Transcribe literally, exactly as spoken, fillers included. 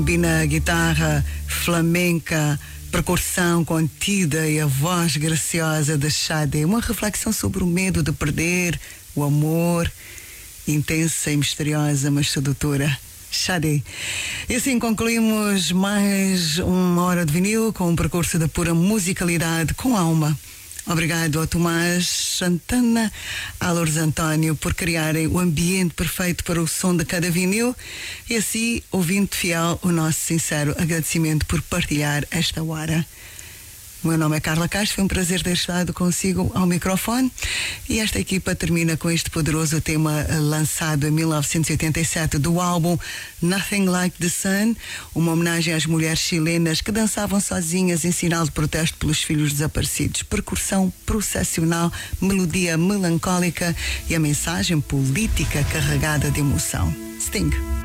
Combina a guitarra flamenca, percussão contida e a voz graciosa de Xade. Uma reflexão sobre o medo de perder, o amor, intensa e misteriosa, mas sedutora. Xade. E assim concluímos mais uma hora de vinil com um percurso de pura musicalidade com alma. Obrigado ao Tomás Santana, a Lourdes António por criarem o ambiente perfeito para o som de cada vinil e assim, ouvinte fiel, o nosso sincero agradecimento por partilhar esta hora. O meu nome é Carla Castro, foi um prazer ter estado consigo ao microfone e esta equipa termina com este poderoso tema lançado em mil novecentos e oitenta e sete do álbum Nothing Like the Sun, uma homenagem às mulheres chilenas que dançavam sozinhas em sinal de protesto pelos filhos desaparecidos. Percussão processional, melodia melancólica e a mensagem política carregada de emoção. Sting.